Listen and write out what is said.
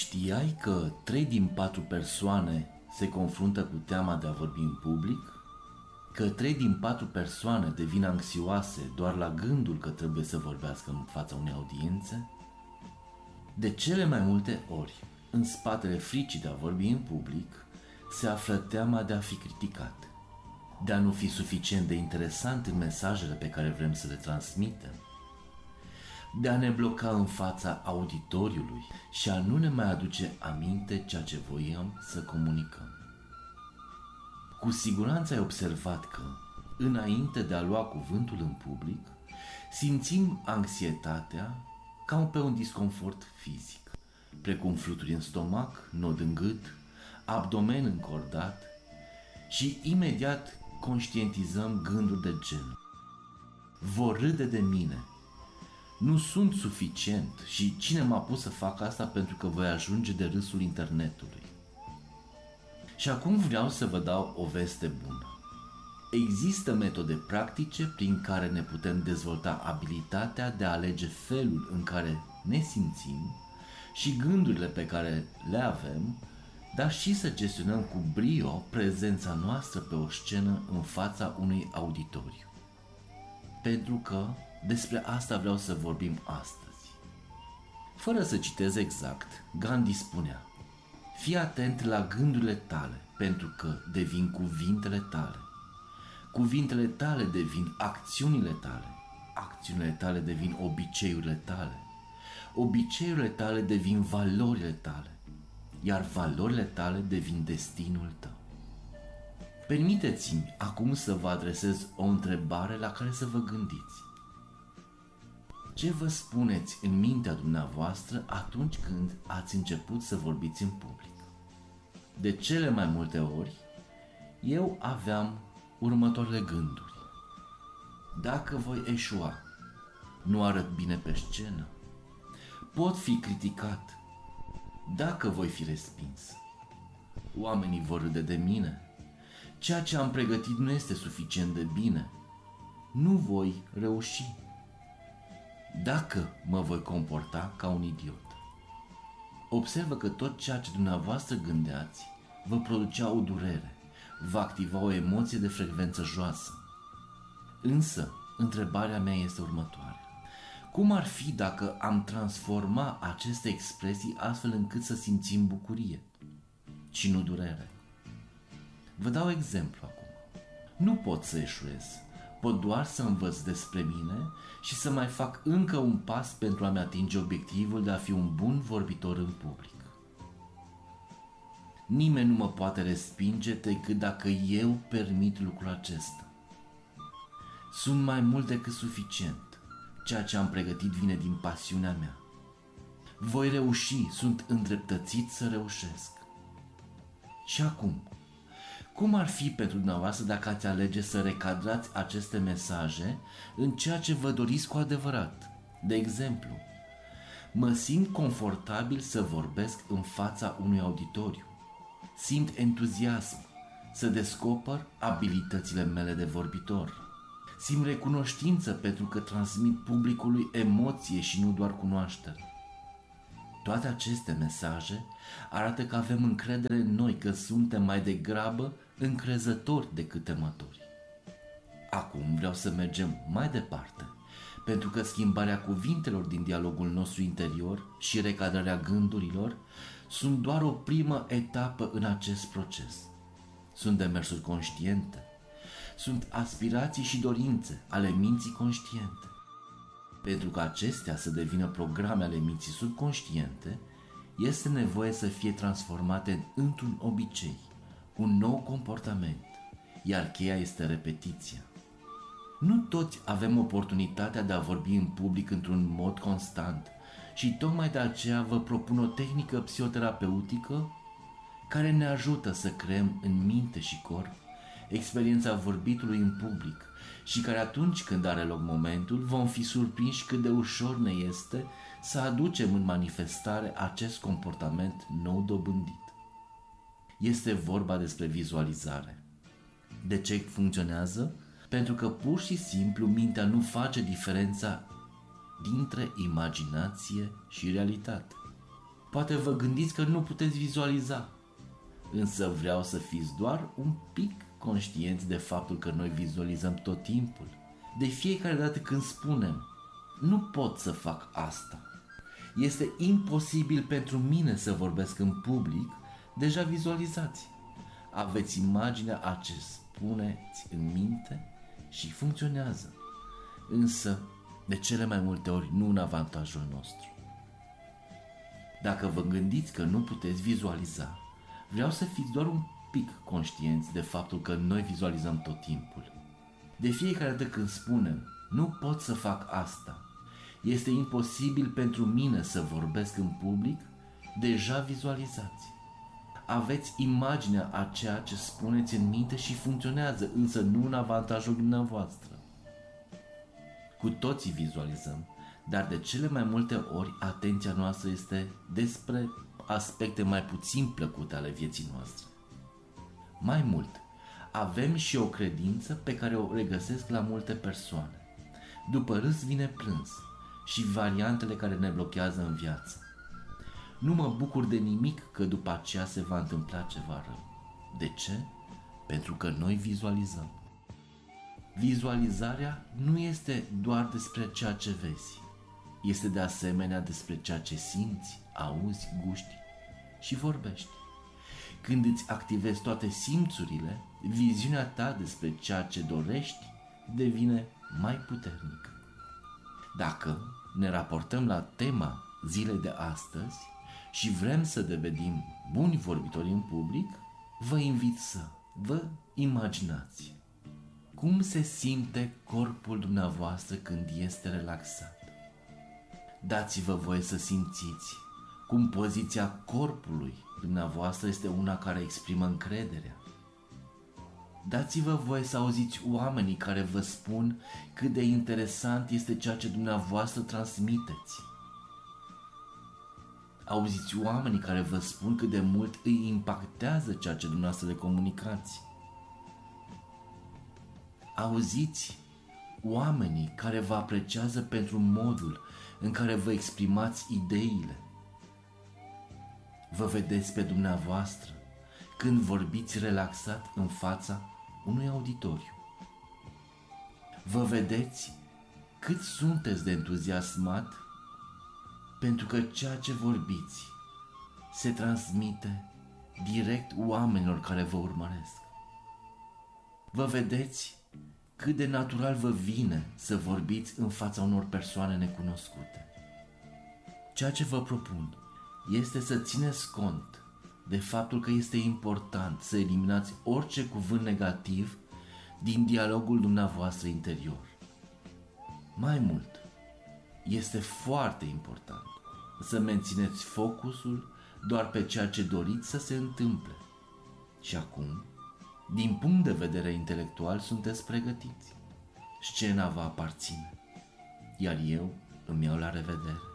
Știai că 3 din 4 persoane se confruntă cu teama de a vorbi în public? Că 3 din 4 persoane devin anxioase doar la gândul că trebuie să vorbească în fața unei audiențe? De cele mai multe ori, în spatele fricii de a vorbi în public, se află teama de a fi criticat, de a nu fi suficient de interesant în mesajele pe care vrem să le transmitem, de a ne bloca în fața auditoriului și a nu ne mai aduce aminte ceea ce voiam să comunicăm. Cu siguranță ai observat că, înainte de a lua cuvântul în public, simțim anxietatea ca pe un disconfort fizic, precum fluturi în stomac, nod în gât, abdomen încordat și imediat conștientizăm gânduri de genul: vor râde de mine, nu sunt suficient și cine m-a pus să fac asta pentru că voi ajunge de râsul internetului. Și acum vreau să vă dau o veste bună. Există metode practice prin care ne putem dezvolta abilitatea de a alege felul în care ne simțim și gândurile pe care le avem, dar și să gestionăm cu brio prezența noastră pe o scenă în fața unui auditoriu. Pentru că despre asta vreau să vorbim astăzi. Fără să citez exact, Gandhi spunea: fii atent la gândurile tale, pentru că devin cuvintele tale. Cuvintele tale devin acțiunile tale. Acțiunile tale devin obiceiurile tale. Obiceiurile tale devin valorile tale. Iar valorile tale devin destinul tău. Permiteți-mi acum să vă adresez o întrebare la care să vă gândiți. Ce vă spuneți în mintea dumneavoastră atunci când ați început să vorbiți în public? De cele mai multe ori, eu aveam următoarele gânduri: dacă voi eșua, nu arăt bine pe scenă, pot fi criticat, dacă voi fi respins, oamenii vor râde de mine, ceea ce am pregătit nu este suficient de bine, nu voi reuși, dacă mă voi comporta ca un idiot. Observă că tot ceea ce dumneavoastră gândeați vă producea o durere, va activa o emoție de frecvență joasă. Însă, întrebarea mea este următoarea: cum ar fi dacă am transforma aceste expresii astfel încât să simțim bucurie și nu durere? Vă dau exemplu acum. Nu pot să eșuez, pot doar să învăț despre mine și să mai fac încă un pas pentru a-mi atinge obiectivul de a fi un bun vorbitor în public. Nimeni nu mă poate respinge decât dacă eu permit lucrul acesta. Sunt mai mult decât suficient. Ceea ce am pregătit vine din pasiunea mea. Voi reuși, sunt îndreptățit să reușesc. Și acum, cum ar fi pentru dumneavoastră dacă ați alege să recadrați aceste mesaje în ceea ce vă doriți cu adevărat? De exemplu, mă simt confortabil să vorbesc în fața unui auditoriu. Simt entuziasm să descoper abilitățile mele de vorbitor. Simt recunoștință pentru că transmit publicului emoție și nu doar cunoaștere. Toate aceste mesaje arată că avem încredere în noi, că suntem mai degrabă încrezători decât temători. Acum vreau să mergem mai departe, pentru că schimbarea cuvintelor din dialogul nostru interior și recadrarea gândurilor sunt doar o primă etapă în acest proces. Sunt demersuri conștiente, sunt aspirații și dorințe ale minții conștiente. Pentru că acestea să devină programe ale minții subconștiente, este nevoie să fie transformate într-un obicei, un nou comportament, iar cheia este repetiția. Nu toți avem oportunitatea de a vorbi în public într-un mod constant și tocmai de aceea vă propun o tehnică psihoterapeutică care ne ajută să creăm în minte și corp experiența vorbitului în public și care, atunci când are loc momentul, vom fi surprinși cât de ușor ne este să aducem în manifestare acest comportament nou dobândit. Este vorba despre vizualizare. De ce funcționează? Pentru că pur și simplu mintea nu face diferența dintre imaginație și realitate. Poate vă gândiți că nu puteți vizualiza, însă vreau să fiți doar un pic conștienți de faptul că noi vizualizăm tot timpul. De fiecare dată când spunem, nu pot să fac asta, este imposibil pentru mine să vorbesc în public, deja vizualizați. Aveți imaginea a ce spuneți în minte și funcționează, însă de cele mai multe ori nu în avantajul nostru. Dacă vă gândiți că nu puteți vizualiza, vreau să fiți doar un pic conștienți de faptul că noi vizualizăm tot timpul. De fiecare dată când spunem, nu pot să fac asta, este imposibil pentru mine să vorbesc în public, deja vizualizați. Aveți imaginea a ceea ce spuneți în minte și funcționează, însă nu în avantajul dumneavoastră. Cu toții vizualizăm, dar de cele mai multe ori atenția noastră este despre aspecte mai puțin plăcute ale vieții noastre. Mai mult, avem și o credință pe care o regăsesc la multe persoane. După râs vine plâns și variantele care ne blochează în viață. Nu mă bucur de nimic că după aceea se va întâmpla ceva rău. De ce? Pentru că noi vizualizăm. Vizualizarea nu este doar despre ceea ce vezi. Este de asemenea despre ceea ce simți, auzi, guști și vorbești. Când îți activezi toate simțurile, viziunea ta despre ceea ce dorești devine mai puternică. Dacă ne raportăm la tema zilei de astăzi și vrem să devenim buni vorbitori în public, vă invit să vă imaginați cum se simte corpul dumneavoastră când este relaxat. Dați-vă voie să simțiți cum poziția corpului dumneavoastră este una care exprimă încrederea. Dați-vă voie să auziți oamenii care vă spun cât de interesant este ceea ce dumneavoastră transmiteți. Auziți oamenii care vă spun cât de mult îi impactează ceea ce dumneavoastră le comunicați. Auziți oamenii care vă apreciază pentru modul în care vă exprimați ideile. Vă vedeți pe dumneavoastră când vorbiți relaxat în fața unui auditoriu. Vă vedeți cât sunteți de entuziasmat pentru că ceea ce vorbiți se transmite direct oamenilor care vă urmăresc. Vă vedeți cât de natural vă vine să vorbiți în fața unor persoane necunoscute. Ceea ce vă propun este să țineți cont de faptul că este important să eliminați orice cuvânt negativ din dialogul dumneavoastră interior. Mai mult, este foarte important să mențineți focusul doar pe ceea ce doriți să se întâmple. Și acum, din punct de vedere intelectual, sunteți pregătiți. Scena vă aparține, iar eu îmi iau la revedere.